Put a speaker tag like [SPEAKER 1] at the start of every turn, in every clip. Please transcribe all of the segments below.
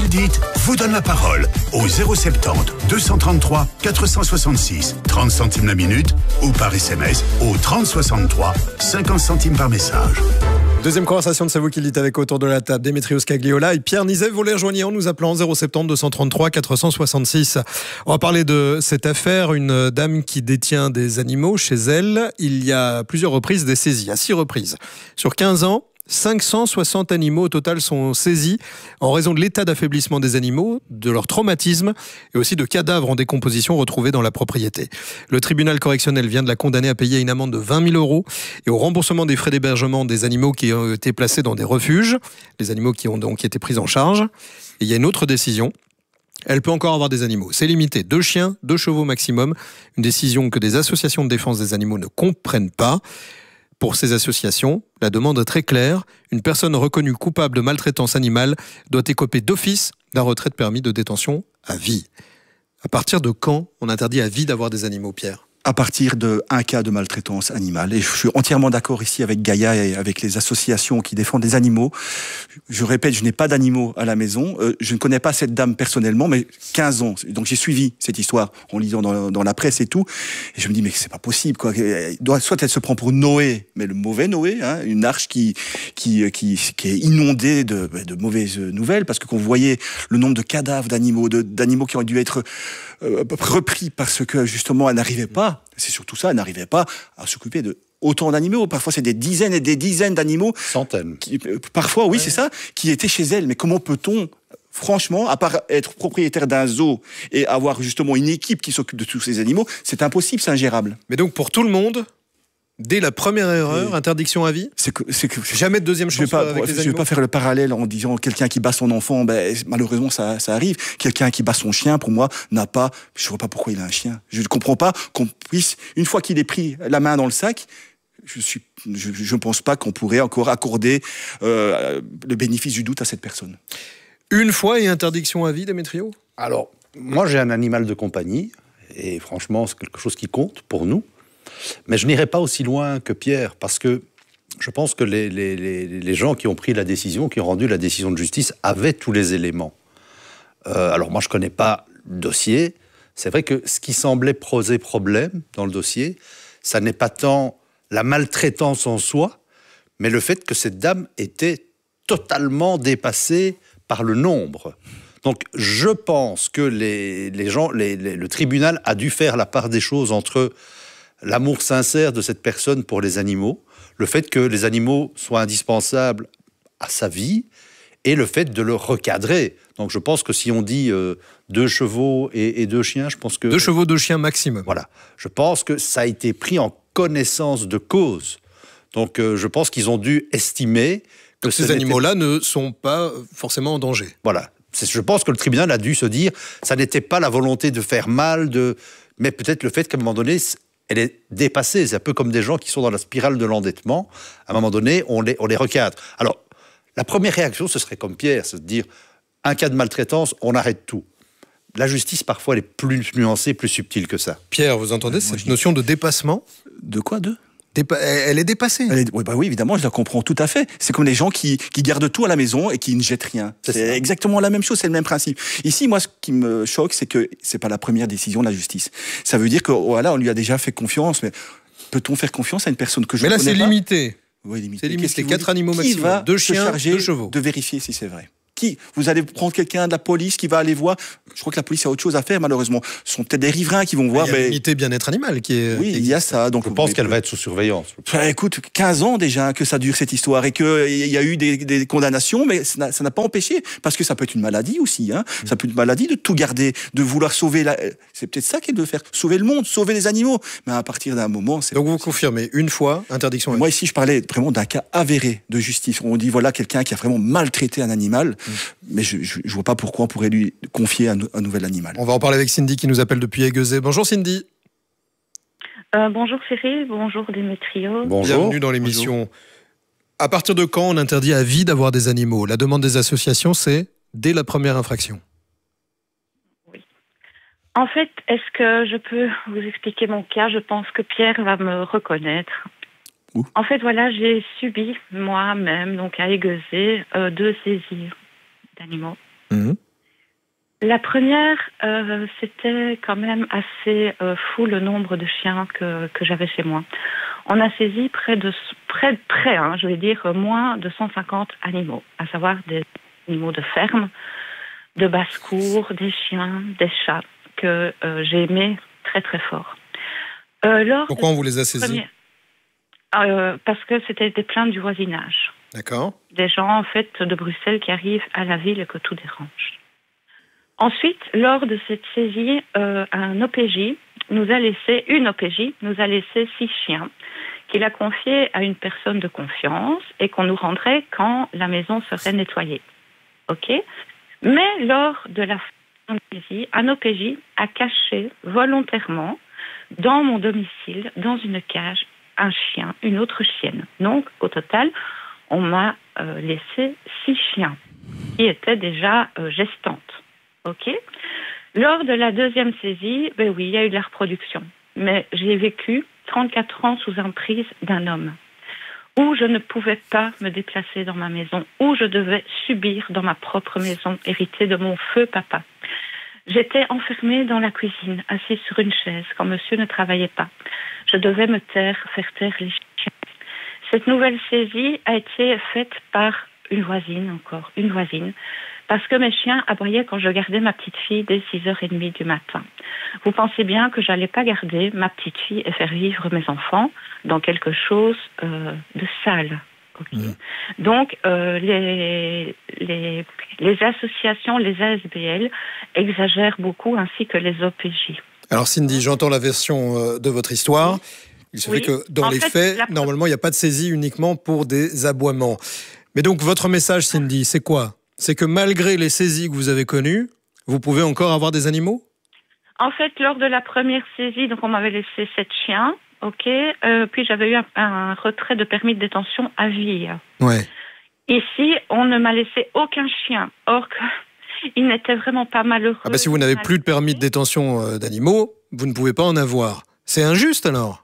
[SPEAKER 1] dites vous donne la parole au 070 233 466, 30 centimes la minute, ou par SMS au 3063, 50 centimes par message.
[SPEAKER 2] Deuxième conversation de C'est vous qui le dites avec autour de la table Démétrios Cagliola et Pierre Nizet. Vous les rejoignez en nous appelant 070 233 466. On va parler de cette affaire. Une dame qui détient des animaux chez elle. Il y a plusieurs reprises des saisies, à 6 reprises. Sur 15 ans, 560 animaux au total sont saisis en raison de l'état d'affaiblissement des animaux, de leur traumatisme et aussi de cadavres en décomposition retrouvés dans la propriété. Le tribunal correctionnel vient de la condamner à payer une amende de 20 000 € et au remboursement des frais d'hébergement des animaux qui ont été placés dans des refuges, les animaux qui ont donc été pris en charge. Et il y a une autre décision. Elle peut encore avoir des animaux. C'est limité. 2 chiens, 2 chevaux maximum. Une décision que des associations de défense des animaux ne comprennent pas. Pour ces associations, la demande est très claire. Une personne reconnue coupable de maltraitance animale doit écoper d'office d'un retrait de permis de détention à vie. À partir de quand on interdit à vie d'avoir des animaux, Pierre ?
[SPEAKER 3] À partir d'un cas de maltraitance animale. Et je suis entièrement d'accord ici avec Gaïa et avec les associations qui défendent les animaux. Je répète, je n'ai pas d'animaux à la maison. Je ne connais pas cette dame personnellement, mais 15 ans. Donc j'ai suivi cette histoire en lisant dans la presse et tout. Et je me dis, mais c'est pas possible, quoi. Soit elle se prend pour Noé, mais le mauvais Noé, hein, une arche qui est inondée de mauvaises nouvelles, parce que quand vous voyez le nombre de cadavres d'animaux qui ont dû être repris parce que justement elle n'arrivait pas, c'est surtout ça, elle n'arrivait pas à s'occuper de autant d'animaux. Parfois c'est des dizaines et des dizaines d'animaux,
[SPEAKER 4] centaines
[SPEAKER 3] parfois, oui, ouais. C'est ça, qui étaient chez elle. Mais comment peut-on, franchement, à part être propriétaire d'un zoo et avoir justement une équipe qui s'occupe de tous ces animaux, c'est impossible, c'est ingérable.
[SPEAKER 2] Mais donc pour tout le monde, dès la première erreur, interdiction à vie. Jamais de deuxième chance avec les animaux.
[SPEAKER 3] Je ne vais pas faire le parallèle en disant quelqu'un qui bat son enfant, malheureusement ça arrive. Quelqu'un qui bat son chien, pour moi, n'a pas. Je ne vois pas pourquoi il a un chien. Je ne comprends pas qu'on puisse, une fois qu'il est pris la main dans le sac, je ne pense pas qu'on pourrait encore accorder le bénéfice du doute à cette personne.
[SPEAKER 2] Une fois et interdiction à vie, Démétrio ?
[SPEAKER 4] Alors, moi j'ai un animal de compagnie et franchement c'est quelque chose qui compte pour nous. Mais je n'irai pas aussi loin que Pierre, parce que je pense que les gens qui ont pris la décision, qui ont rendu la décision de justice, avaient tous les éléments. Alors moi, je ne connais pas le dossier. C'est vrai que ce qui semblait poser problème dans le dossier, ça n'est pas tant la maltraitance en soi, mais le fait que cette dame était totalement dépassée par le nombre. Donc je pense que le tribunal a dû faire la part des choses entre l'amour sincère de cette personne pour les animaux, le fait que les animaux soient indispensables à sa vie et le fait de le recadrer. Donc je pense que si on dit 2 chevaux et 2 chiens, je pense que...
[SPEAKER 2] 2 chevaux, 2 chiens maximum.
[SPEAKER 4] Voilà. Je pense que ça a été pris en connaissance de cause. Donc je pense qu'ils ont dû estimer que
[SPEAKER 2] ces animaux-là ne sont pas forcément en danger.
[SPEAKER 4] Voilà. Je pense que le tribunal a dû se dire, ça n'était pas la volonté de faire mal, mais peut-être le fait qu'à un moment donné... elle est dépassée. C'est un peu comme des gens qui sont dans la spirale de l'endettement. À un moment donné, on les recadre. Alors, la première réaction, ce serait comme Pierre, c'est de dire, un cas de maltraitance, on arrête tout. La justice, parfois, elle est plus nuancée, plus subtile que ça.
[SPEAKER 2] Pierre, vous entendez cette notion de dépassement ?
[SPEAKER 3] De quoi,
[SPEAKER 2] Elle est dépassée.
[SPEAKER 3] Oui, évidemment, je la comprends tout à fait. C'est comme les gens qui gardent tout à la maison et qui ne jettent rien. C'est exactement la même chose, c'est le même principe. Ici, moi, ce qui me choque, c'est que c'est pas la première décision de la justice. Ça veut dire que, voilà, on lui a déjà fait confiance, mais peut-on faire confiance à une personne que je ne connais pas ?
[SPEAKER 2] Mais là, c'est limité.
[SPEAKER 3] Oui, limité.
[SPEAKER 2] C'est limité. 4 animaux maximum. 2 chiens, 2 chevaux.
[SPEAKER 3] De vérifier si c'est vrai. Vous allez prendre quelqu'un de la police qui va aller voir. Je crois que la police a autre chose à faire, malheureusement. Ce sont peut-être des riverains qui vont voir.
[SPEAKER 2] Il y a l'unité bien-être animal qui est...
[SPEAKER 3] Oui, il y a ça. Donc
[SPEAKER 4] je pense qu'elle va être sous surveillance.
[SPEAKER 3] Écoute, 15 ans déjà que ça dure cette histoire et qu'il y a eu des condamnations, mais ça n'a pas empêché. Parce que ça peut être une maladie aussi. Hein. Ça peut être une maladie de tout garder, de vouloir sauver... C'est peut-être ça qu'elle veut faire. Sauver le monde, sauver les animaux. Mais à partir d'un moment...
[SPEAKER 2] Donc vous confirmez, une fois, interdiction à vie.
[SPEAKER 3] Moi ici, je parlais vraiment d'un cas avéré de justice. On dit, voilà, quelqu'un qui a vraiment maltraité un animal. Mais je vois pas pourquoi on pourrait lui confier un nouvel animal.
[SPEAKER 2] On va en parler avec Cindy qui nous appelle depuis Aiguezé. Bonjour Cindy.
[SPEAKER 5] Bonjour Cyril, bonjour Démétrio.
[SPEAKER 2] Bonjour. Bienvenue dans l'émission. Bonjour. À partir de quand on interdit à vie d'avoir des animaux ? La demande des associations, c'est dès la première infraction.
[SPEAKER 5] Oui. En fait, est-ce que je peux vous expliquer mon cas ? Je pense que Pierre va me reconnaître. En fait, voilà, j'ai subi moi-même, donc à Aiguezé, 2 saisies d'animaux. La première, c'était quand même assez fou le nombre de chiens que j'avais chez moi. On a saisi près, je vais dire, moins de 150 animaux, à savoir des animaux de ferme, de basse-cour, des chiens, des chats, que j'ai aimés très très fort.
[SPEAKER 2] Pourquoi on vous les a saisis?
[SPEAKER 5] Parce que c'était des plaintes du voisinage.
[SPEAKER 2] D'accord.
[SPEAKER 5] Des gens, en fait, de Bruxelles qui arrivent à la ville et que tout dérange. Ensuite, lors de cette saisie, une OPJ nous a laissé 6 chiens qu'il a confiés à une personne de confiance et qu'on nous rendrait quand la maison serait nettoyée. OK ? Mais lors de la saisie, un OPJ a caché volontairement dans mon domicile, dans une cage, un chien, une autre chienne. Donc, au total, on m'a laissé 6 chiens qui étaient déjà gestantes. OK ? Lors de la deuxième saisie, oui, il y a eu de la reproduction. Mais j'ai vécu 34 ans sous emprise d'un homme, où je ne pouvais pas me déplacer dans ma maison, où je devais subir dans ma propre maison, héritée de mon feu papa. J'étais enfermée dans la cuisine, assise sur une chaise, quand monsieur ne travaillait pas. Je devais me taire, faire taire les chiens. Cette nouvelle saisie a été faite par une voisine, parce que mes chiens aboyaient quand je gardais ma petite fille dès 6h30 du matin. Vous pensez bien que j'allais pas garder ma petite fille et faire vivre mes enfants dans quelque chose de sale. Okay. Donc, les associations, les ASBL exagèrent beaucoup, ainsi que les OPJ.
[SPEAKER 2] Alors Cindy, j'entends la version de votre histoire. Il se fait que dans les faits, normalement, il n'y a pas de saisie uniquement pour des aboiements. Mais donc, votre message, Cindy, c'est quoi? C'est que malgré les saisies que vous avez connues, vous pouvez encore avoir des animaux?
[SPEAKER 5] En fait, lors de la première saisie, donc on m'avait laissé 7 chiens. OK. Puis j'avais eu un retrait de permis de détention à vie.
[SPEAKER 2] Ouais.
[SPEAKER 5] Ici, on ne m'a laissé aucun chien. Or, il n'était vraiment pas malheureux.
[SPEAKER 2] Ah bah si vous n'avez plus de permis de détention d'animaux, vous ne pouvez pas en avoir. C'est injuste alors?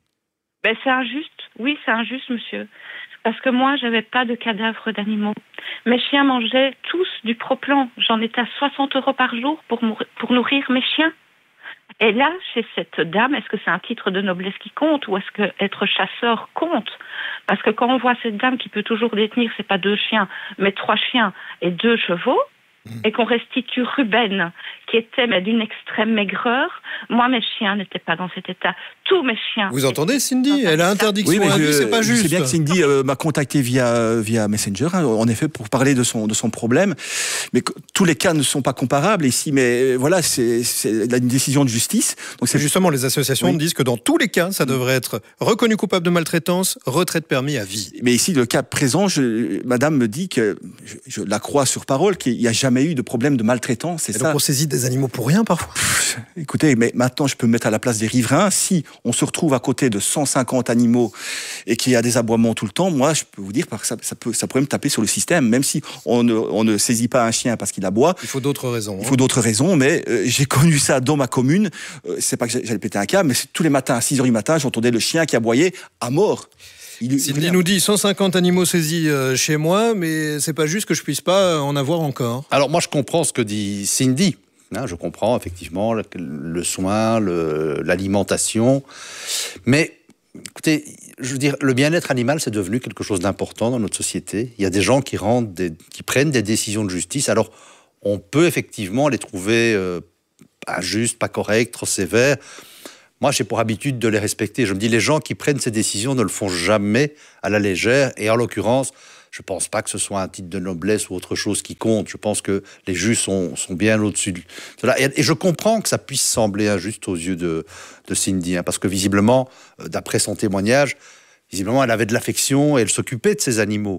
[SPEAKER 5] Ben, c'est injuste. Oui, c'est injuste, monsieur. Parce que moi, j'avais pas de cadavres d'animaux. Mes chiens mangeaient tous du Pro-Plan. J'en étais à 60 € par jour pour nourrir mes chiens. Et là, chez cette dame, est-ce que c'est un titre de noblesse qui compte ou est-ce que être chasseur compte? Parce que quand on voit cette dame qui peut toujours détenir, c'est pas 2 chiens, mais 3 chiens et 2 chevaux, et qu'on restitue Ruben, qui était d'une extrême maigreur, moi, mes chiens n'étaient pas dans cet état. Tous mes chiens...
[SPEAKER 2] Vous entendez, Cindy? Elle a interdiction à vie, c'est pas juste.
[SPEAKER 3] C'est bien que Cindy m'a contacté via Messenger, en effet, pour parler de son problème. Mais tous les cas ne sont pas comparables ici, mais voilà, c'est une décision de justice. Donc
[SPEAKER 2] c'est justement, les associations disent que dans tous les cas, ça devrait être reconnu coupable de maltraitance, retrait de permis à vie.
[SPEAKER 3] Mais ici, le cas présent, madame me dit que, je la crois sur parole, qu'il n'y a jamais eu de problème de maltraitance, c'est ça.
[SPEAKER 2] Donc on saisit des animaux pour rien parfois.
[SPEAKER 3] Écoutez, mais maintenant je peux me mettre à la place des riverains. Si on se retrouve à côté de 150 animaux et qu'il y a des aboiements tout le temps, moi je peux vous dire que ça pourrait me taper sur le système, même si on ne saisit pas un chien parce qu'il aboie.
[SPEAKER 2] Il faut d'autres raisons.
[SPEAKER 3] Il faut d'autres raisons, mais j'ai connu ça dans ma commune. C'est pas que j'allais péter un câble, mais tous les matins à 6h du matin, j'entendais le chien qui aboyait à mort.
[SPEAKER 2] Cindy nous dit 150 animaux saisis chez moi, mais c'est pas juste que je puisse pas en avoir encore.
[SPEAKER 4] Alors moi je comprends ce que dit Cindy. Je comprends effectivement le soin, l'alimentation, mais écoutez, je veux dire, le bien-être animal c'est devenu quelque chose d'important dans notre société. Il y a des gens qui prennent des décisions de justice. Alors on peut effectivement les trouver injustes, pas corrects, trop sévères. Moi, j'ai pour habitude de les respecter. Je me dis, les gens qui prennent ces décisions ne le font jamais à la légère. Et en l'occurrence, je ne pense pas que ce soit un titre de noblesse ou autre chose qui compte. Je pense que les juges sont bien au-dessus de cela. Et je comprends que ça puisse sembler injuste aux yeux de Cindy, parce que visiblement, d'après son témoignage, visiblement, elle avait de l'affection et elle s'occupait de ses animaux.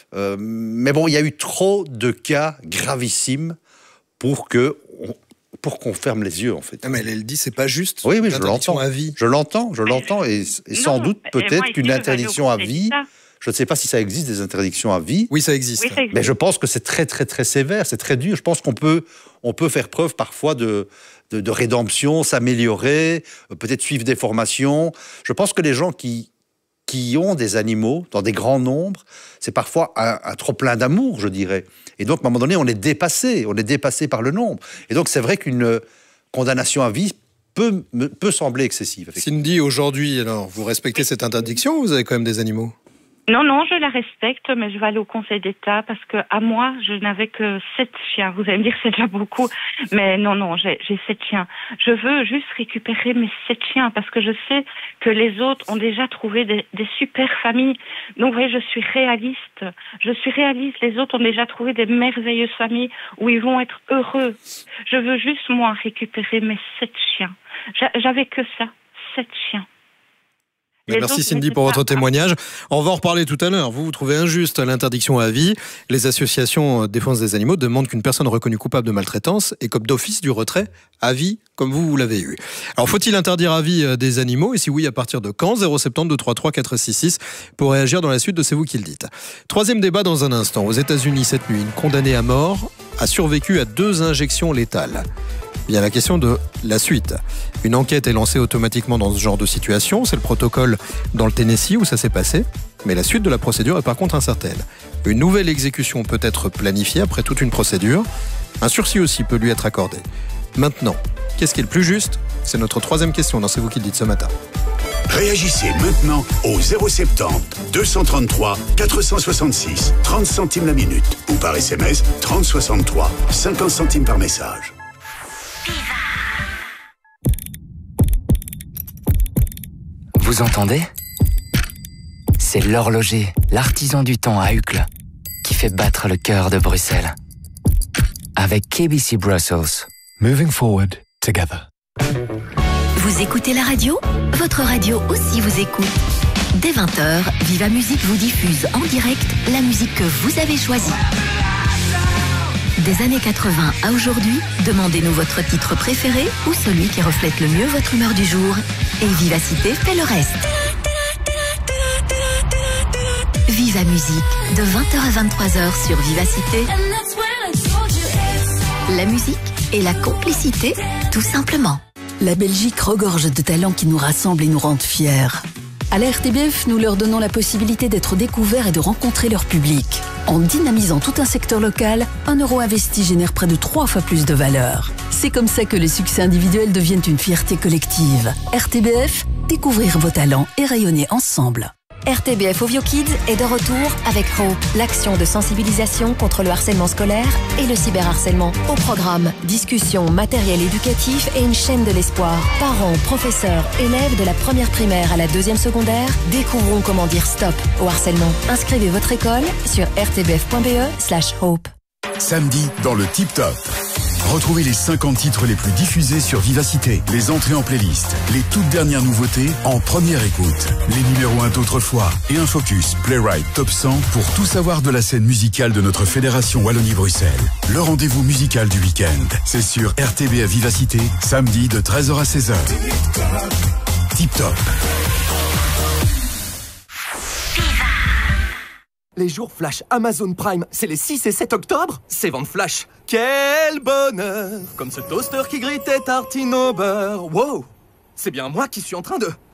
[SPEAKER 4] Mais bon, il y a eu trop de cas gravissimes pour qu'on ferme les yeux, en fait.
[SPEAKER 2] Non, mais elle dit c'est pas juste.
[SPEAKER 4] Oui, je l'entends.
[SPEAKER 2] À vie.
[SPEAKER 4] Je l'entends, et sans doute peut-être qu'une interdiction à vie. Je ne sais pas si ça existe, des interdictions à vie.
[SPEAKER 2] Oui, ça existe. Oui, ça existe.
[SPEAKER 4] Mais je pense que c'est très, très, très sévère, c'est très dur. Je pense qu'on peut faire preuve parfois de rédemption, s'améliorer, peut-être suivre des formations. Je pense que les gens qui qui ont des animaux dans des grands nombres, c'est parfois un trop-plein d'amour, je dirais. Et donc, à un moment donné, on est dépassé par le nombre. Et donc, c'est vrai qu'une condamnation à vie peut sembler excessive.
[SPEAKER 2] Cindy, aujourd'hui, alors, vous respectez cette interdiction ou vous avez quand même des animaux ?
[SPEAKER 5] Non, je la respecte, mais je vais aller au Conseil d'État parce que à moi, je n'avais que 7 chiens. Vous allez me dire que c'est déjà beaucoup, mais non, j'ai 7 chiens. Je veux juste récupérer mes 7 chiens parce que je sais que les autres ont déjà trouvé des super familles. Donc, vous voyez, je suis réaliste. Les autres ont déjà trouvé des merveilleuses familles où ils vont être heureux. Je veux juste, moi, récupérer mes 7 chiens. J'avais que ça, 7 chiens.
[SPEAKER 2] Merci Cindy pour votre témoignage. On va en reparler tout à l'heure. Vous trouvez injuste l'interdiction à vie. Les associations de défense des animaux demandent qu'une personne reconnue coupable de maltraitance écope d'office du retrait à vie, comme vous l'avez eu. Alors, faut-il interdire à vie des animaux? Et si oui, à partir de quand? 070 233 466 pour réagir dans la suite de C'est vous qui le dites. Troisième débat dans un instant. Aux États-Unis cette nuit, une condamnée à mort a survécu à 2 injections létales. Il y a la question de la suite. Une enquête est lancée automatiquement dans ce genre de situation. C'est le protocole dans le Tennessee où ça s'est passé. Mais la suite de la procédure est par contre incertaine. Une nouvelle exécution peut être planifiée après toute une procédure. Un sursis aussi peut lui être accordé. Maintenant, qu'est-ce qui est le plus juste? C'est notre troisième question dans C'est vous qui le dites ce matin.
[SPEAKER 1] Réagissez maintenant au 070 233 466 30 centimes la minute ou par SMS 3063 50 centimes par message.
[SPEAKER 6] Vous entendez? C'est l'horloger, l'artisan du temps à Uccle, qui fait battre le cœur de Bruxelles. Avec KBC Brussels. Moving forward together.
[SPEAKER 7] Vous écoutez la radio? Votre radio aussi vous écoute. Dès 20h, Viva Musique vous diffuse en direct la musique que vous avez choisie. Des années 80 à aujourd'hui, demandez-nous votre titre préféré ou celui qui reflète le mieux votre humeur du jour. Et Vivacité fait le reste. Viva Musique, de 20h à 23h sur Vivacité. La musique et la complicité, tout simplement.
[SPEAKER 8] La Belgique regorge de talents qui nous rassemblent et nous rendent fiers. À la RTBF, nous leur donnons la possibilité d'être découverts et de rencontrer leur public. En dynamisant tout un secteur local, 1 euro investi génère près de 3 fois plus de valeur. C'est comme ça que les succès individuels deviennent une fierté collective. RTBF, découvrir vos talents et rayonner ensemble.
[SPEAKER 9] RTBF Ovio Kids est de retour avec Hope, l'action de sensibilisation contre le harcèlement scolaire et le cyberharcèlement. Au programme, discussions, matériel éducatif et une chaîne de l'espoir. Parents, professeurs, élèves de la première primaire à la 2e secondaire, découvrons comment dire stop au harcèlement. Inscrivez votre école sur rtbf.be/hope.
[SPEAKER 10] Samedi, dans le Tip Top. Retrouvez les 50 titres les plus diffusés sur Vivacité, les entrées en playlist, les toutes dernières nouveautés en première écoute, les numéros 1 d'autrefois et un focus Playwright Top 100 pour tout savoir de la scène musicale de notre fédération Wallonie-Bruxelles. Le rendez-vous musical du week-end, c'est sur RTBF Vivacité, samedi de 13h à 16h. Tip Top.
[SPEAKER 11] Les jours flash Amazon Prime, c'est les 6 et 7 octobre, c'est vente flash. Quel bonheur! Comme ce toaster qui grille tes tartines au beurre. Wow! C'est bien moi qui suis en train de